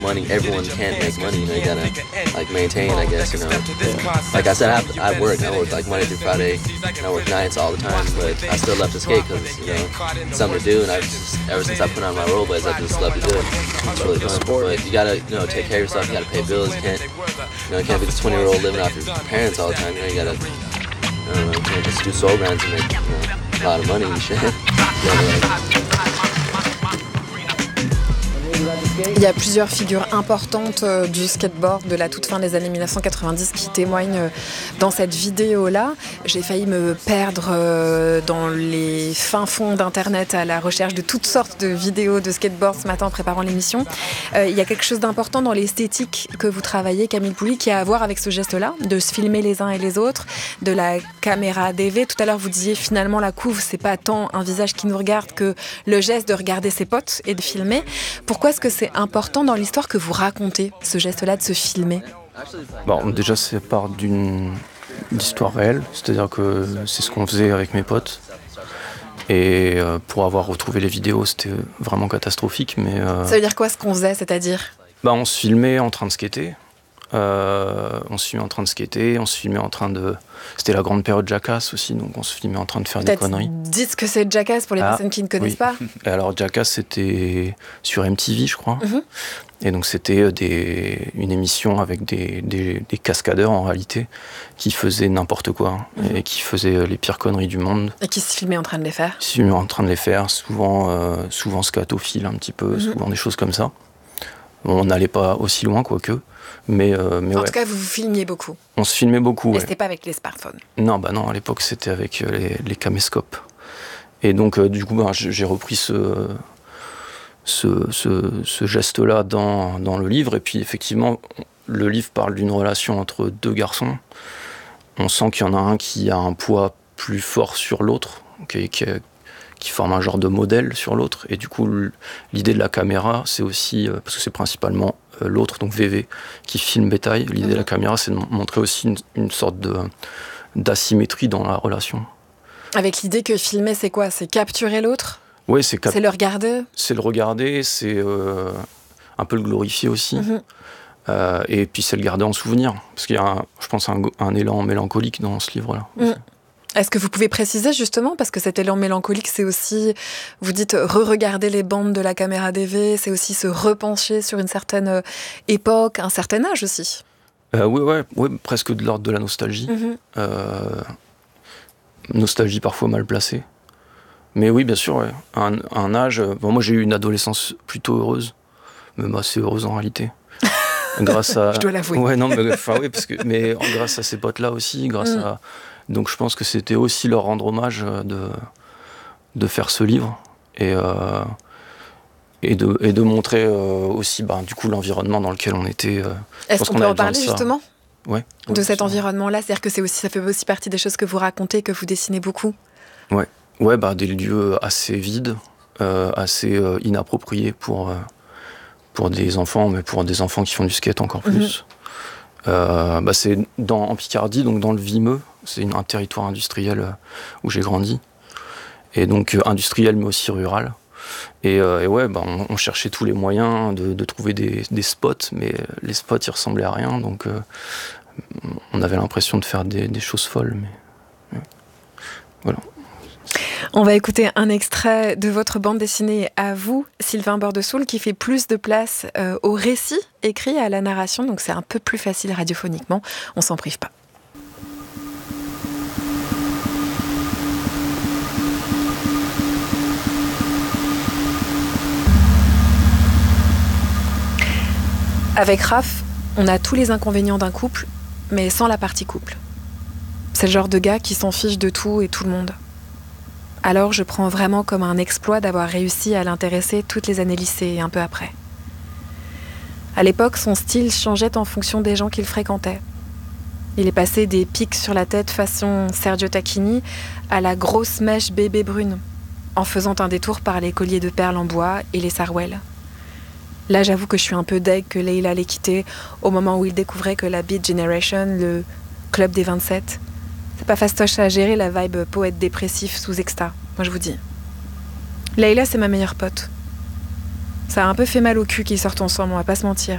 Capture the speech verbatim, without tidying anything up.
money. Everyone can't make money. You know, you gotta like maintain, I guess. You know, yeah. Like I said, I, I work. I work like Monday through Friday, and I work nights all the time. But I still love to skate because you know it's something to do. And I just ever since I put on my rollerblades, I just love to do it. It's really fun. But you gotta you know take care of yourself. You gotta pay bills. You can't you know you can't be this twenty year old living off your parents all the time. You know, you gotta I don't know, you can't just do soul grinds and make you know, a lot of money and shit. Il y a plusieurs figures importantes euh, du skateboard de la toute fin des années mille neuf cent quatre-vingt-dix qui témoignent euh, dans cette vidéo-là. J'ai failli me perdre euh, dans les fins fonds d'Internet à la recherche de toutes sortes de vidéos de skateboard ce matin en préparant l'émission. Euh, il y a quelque chose d'important dans l'esthétique que vous travaillez, Camille Pouly, qui a à voir avec ce geste-là, de se filmer les uns et les autres, de la caméra D V. Tout à l'heure, vous disiez finalement la couve, c'est pas tant un visage qui nous regarde que le geste de regarder ses potes et de filmer. Pourquoi est-ce que c'est important dans l'histoire que vous racontez, ce geste-là de se filmer? Bon, déjà, c'est part d'une histoire réelle, c'est-à-dire que c'est ce qu'on faisait avec mes potes. Et euh, pour avoir retrouvé les vidéos, c'était vraiment catastrophique. Mais, euh, ça veut dire quoi ce qu'on faisait, c'est-à-dire? Bah, on se filmait en train de skater. Euh, on se filmait en train de skater, on se filmait en train de... C'était la grande période Jackass aussi, donc on se filmait en train de faire Peut-être des conneries. Dites ce que c'est Jackass pour les ah, personnes qui ne connaissent oui. pas. Et alors Jackass, c'était sur M T V, je crois. Mm-hmm. Et donc c'était des, une émission avec des, des, des cascadeurs, en réalité, qui faisaient n'importe quoi, mm-hmm. et qui faisaient les pires conneries du monde. Et qui se filmaient en train de les faire. Qui se filmaient en train de les faire, souvent, euh, souvent scatophile un petit peu, mm-hmm. souvent des choses comme ça. On n'allait pas aussi loin, quoique. Mais, euh, mais en ouais. tout cas, vous vous filmiez beaucoup. On se filmait beaucoup. Et ouais. c'était pas avec les smartphones. Non, bah non, à l'époque, c'était avec euh, les, les caméscopes. Et donc, euh, du coup, bah, j'ai repris ce, ce, ce, ce geste-là dans, dans le livre. Et puis, effectivement, le livre parle d'une relation entre deux garçons. On sent qu'il y en a un qui a un poids plus fort sur l'autre, qui, qui, qui forme un genre de modèle sur l'autre. Et du coup, l'idée de la caméra, c'est aussi, euh, parce que c'est principalement l'autre, donc V V, qui filme bétail. L'idée mmh. de la caméra, c'est de montrer aussi une, une sorte de, d'asymétrie dans la relation. Avec l'idée que filmer, c'est quoi? C'est capturer l'autre? Oui, c'est, cap- c'est le regarder? C'est le regarder, c'est euh, un peu le glorifier aussi. Mmh. Euh, et puis c'est le garder en souvenir. Parce qu'il y a, un, je pense, un, un élan mélancolique dans ce livre-là. Mmh. Est-ce que vous pouvez préciser justement, parce que cet élan mélancolique, c'est aussi, vous dites, re-regarder les bandes de la caméra D V, c'est aussi se repencher sur une certaine époque, un certain âge aussi. Euh, oui, ouais, ouais, presque de l'ordre de la nostalgie. Mm-hmm. Euh, nostalgie parfois mal placée. Mais oui, bien sûr, ouais. un, un âge... Bon, moi, j'ai eu une adolescence plutôt heureuse, même assez heureuse en réalité. Grâce à... Je dois l'avouer. Ouais, non, mais, enfin, oui, parce que, mais grâce à ces potes-là aussi, grâce mm. à... Donc je pense que c'était aussi leur rendre hommage de, de faire ce livre et, euh, et, de, et de montrer euh, aussi bah, du coup, l'environnement dans lequel on était. Euh, Est-ce qu'on, qu'on peut en parler justement ouais, de ouais, cet ça. environnement-là? C'est-à-dire que c'est aussi, ça fait aussi partie des choses que vous racontez, que vous dessinez beaucoup? Ouais, ouais bah, des lieux assez vides, euh, assez euh, inappropriés pour, euh, pour des enfants, mais pour des enfants qui font du skate encore plus. Mm-hmm. Euh, bah c'est dans, en Picardie, donc dans le Vimeux. C'est une, un territoire industriel euh, où j'ai grandi. Et donc euh, industriel, mais aussi rural. Et, euh, et ouais, bah, on, on cherchait tous les moyens de, de trouver des, des spots, mais les spots, ils ressemblaient à rien. Donc euh, on avait l'impression de faire des, des choses folles. Mais ouais. Voilà. On va écouter un extrait de votre bande dessinée à vous, Sylvain Bordesoul, qui fait plus de place euh, au récit écrit à la narration, donc c'est un peu plus facile radiophoniquement, on s'en prive pas. Avec Raph, on a tous les inconvénients d'un couple, mais sans la partie couple. C'est le genre de gars qui s'en fiche de tout et tout le monde. Alors je prends vraiment comme un exploit d'avoir réussi à l'intéresser toutes les années lycée et un peu après. À l'époque, son style changeait en fonction des gens qu'il fréquentait. Il est passé des pics sur la tête façon Sergio Tacchini à la grosse mèche bébé brune, en faisant un détour par les colliers de perles en bois et les sarouels. Là, j'avoue que je suis un peu deg que Leila l'ait quitté au moment où il découvrait que la Beat Generation, le club des vingt-sept, c'est pas fastoche à gérer la vibe poète dépressif sous exta, moi je vous dis. Leila, c'est ma meilleure pote. Ça a un peu fait mal au cul qu'ils sortent ensemble, on va pas se mentir.